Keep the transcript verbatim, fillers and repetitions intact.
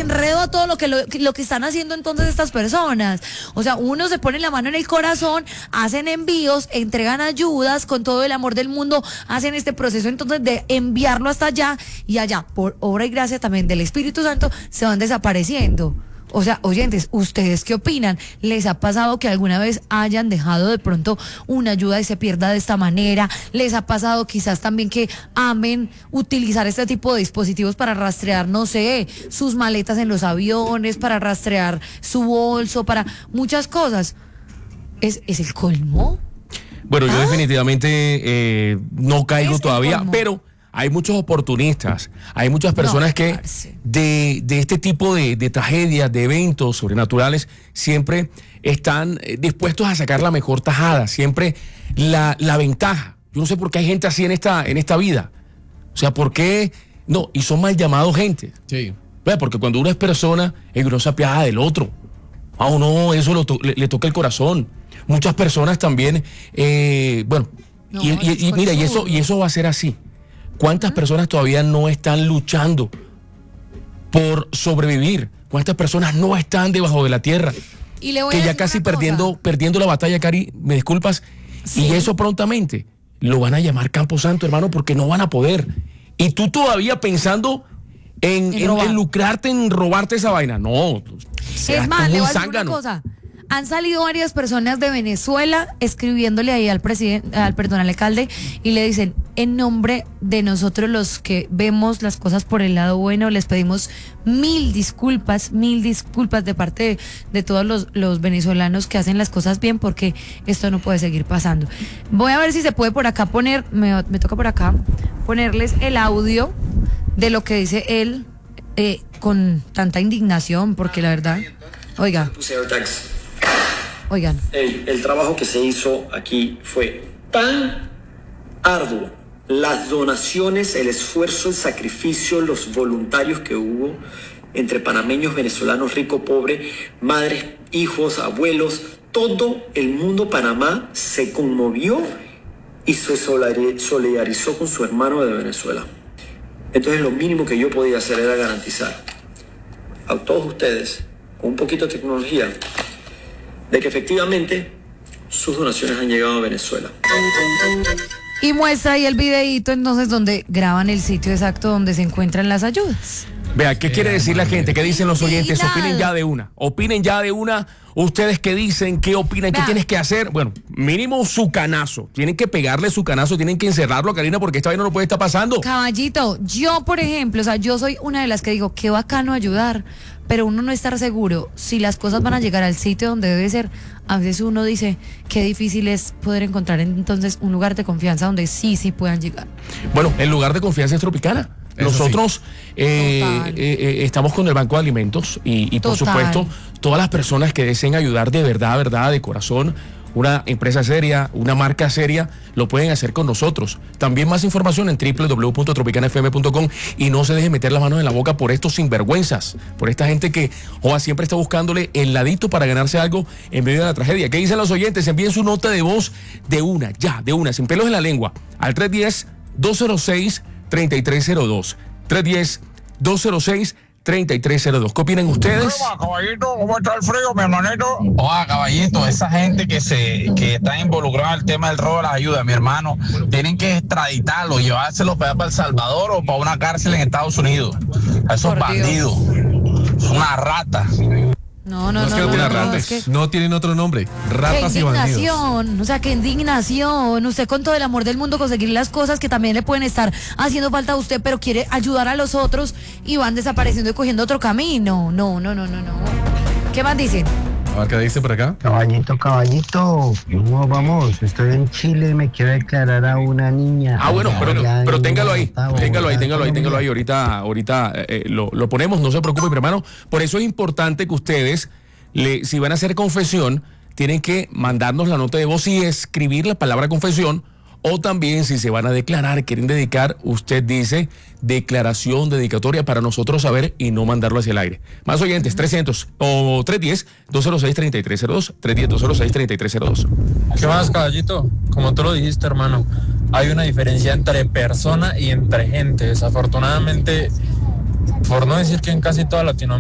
enredo a todo lo que, lo, lo que están haciendo entonces estas personas. O sea, uno se pone la mano en el corazón, hacen envíos, entregan ayudas con todo el amor del mundo, hacen este proceso entonces de enviarlo hasta allá, y allá, por obra y gracia también del Espíritu Santo, se van desapareciendo. O sea, oyentes, ¿ustedes qué opinan? ¿Les ha pasado que alguna vez hayan dejado de pronto una ayuda y se pierda de esta manera? ¿Les ha pasado quizás también que amen utilizar este tipo de dispositivos para rastrear, no sé, sus maletas en los aviones, para rastrear su bolso, para muchas cosas? ¿Es, es el colmo? Bueno, yo ¿Ah? definitivamente eh, no caigo todavía, colmo. pero hay muchos oportunistas, hay muchas personas No, que parce. de, de este tipo de, de tragedias, de eventos sobrenaturales, siempre están eh, dispuestos a sacar la mejor tajada, siempre la, la ventaja. Yo no sé por qué hay gente así en esta, en esta vida. O sea, ¿por qué? No, y son mal llamados gente. Sí. ¿Ve? Porque cuando una es persona, es no se apiada del otro. Ah, o no, eso lo to- le, le toca el corazón. Muchas personas también, eh, bueno, No, y, y- es y mira, y eso, absurdo. y eso va a ser así. ¿Cuántas personas todavía no están luchando por sobrevivir? ¿Cuántas personas no están debajo de la tierra? Y le voy a Que ya decir casi una cosa. perdiendo, perdiendo la batalla, Cari, me disculpas, Sí. y eso prontamente lo van a llamar Campo Santo, hermano, porque no van a poder. Y tú todavía pensando en, En en- robar. en lucrarte, en robarte esa vaina. No, Es más, le voy a decir una cosa. Han salido varias personas de Venezuela escribiéndole ahí al presidente, al perdón, al alcalde, y le dicen: en nombre de nosotros los que vemos las cosas por el lado bueno, les pedimos mil disculpas, mil disculpas de parte de, de todos los, los venezolanos que hacen las cosas bien, porque esto no puede seguir pasando. Voy a ver si se puede por acá poner, me, me toca por acá, ponerles el audio de lo que dice él eh, con tanta indignación, porque la verdad, oiga. Puse AirTags. Oigan, El, el trabajo que se hizo aquí fue tan arduo. Las donaciones, el esfuerzo, el sacrificio, los voluntarios que hubo entre panameños, venezolanos, rico, pobre, madres, hijos, abuelos, todo el mundo Panamá se conmovió y se solidari- solidarizó con su hermano de Venezuela. Entonces lo mínimo que yo podía hacer era garantizar a todos ustedes, con un poquito de tecnología, de que efectivamente sus donaciones han llegado a Venezuela. y muestra ahí el videíto entonces donde graban el sitio exacto donde se encuentran las ayudas. Vea, ¿qué quiere decir la gente? ¿Qué dicen los oyentes? Indignado. Opinen ya de una. Opinen ya de una. ¿Ustedes qué dicen? ¿Qué opinan? ¿Qué Vea. tienes que hacer? Bueno, mínimo su canazo. Tienen que pegarle su canazo, tienen que encerrarlo, Karina, porque esta vaina no puede estar pasando. Caballito, yo por ejemplo, o sea, yo soy una de las que digo, qué bacano ayudar, pero uno no estar seguro si las cosas van a llegar al sitio donde debe ser. A veces uno dice, qué difícil es poder encontrar entonces un lugar de confianza donde sí, sí puedan llegar. Bueno, el lugar de confianza es Tropicana. Eso Nosotros eh, Total. eh, eh, estamos con el Banco de Alimentos y, y por Total. supuesto, todas las personas que deseen ayudar de verdad, verdad, de corazón, una empresa seria, una marca seria, lo pueden hacer con nosotros. También más información en doble u doble u doble u punto tropicana f m punto com, y no se deje meter las manos en la boca por estos sinvergüenzas, por esta gente que joa, siempre está buscándole el ladito para ganarse algo en medio de la tragedia. ¿Qué dicen los oyentes? Envíen su nota de voz de una, ya, de una, sin pelos en la lengua, al tres uno cero, dos cero seis, tres tres cero dos. tres uno cero, dos cero seis, tres tres cero dos. ¿Qué opinan ustedes? Hola, caballito, ¿cómo está el frío, mi hermanito? Oiga, caballito, esa gente que se que está involucrada en el tema del robo de las ayudas, mi hermano, tienen que extraditarlo, llevárselo para allá, para El Salvador o para una cárcel en Estados Unidos. A esos Por Dios. bandidos. Son una rata. No, no, No, es no, que no, no, no, tienen no, ratas, es que... no tienen otro nombre. Qué Ratas y bandidos. indignación, o sea, qué indignación. Usted con todo el amor del mundo conseguir las cosas que también le pueden estar haciendo falta a usted, pero quiere ayudar a los otros y van desapareciendo y cogiendo otro camino. No, no, no, no, no. ¿Qué más dicen? A ver qué dice por acá. Caballito, caballito, ¿cómo vamos? Estoy en Chile, me quiero declarar a una niña. Ah, bueno, pero, Allá pero en téngalo ahí, Bogotá, téngalo ahí, Bogotá, téngalo ahí, téngalo ahí. Colombia. Ahorita, ahorita eh, lo, lo ponemos, no se preocupe, mi hermano. Por eso es importante que ustedes, le, si van a hacer confesión, tienen que mandarnos la nota de voz y escribir la palabra confesión. O también, si se van a declarar, quieren dedicar, usted dice declaración dedicatoria para nosotros saber y no mandarlo hacia el aire. Más oyentes, trescientos o tres uno cero, dos cero seis, tres tres cero dos, tres uno cero, dos cero seis, tres tres cero dos. ¿Qué más, caballito? Como tú lo dijiste, hermano, hay una diferencia entre persona y entre gente. Desafortunadamente, por no decir que en casi toda Latinoamérica,